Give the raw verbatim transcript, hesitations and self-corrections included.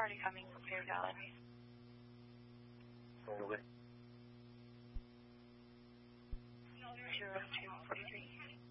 party coming from Clear Valley. Okay. Zero two forty three.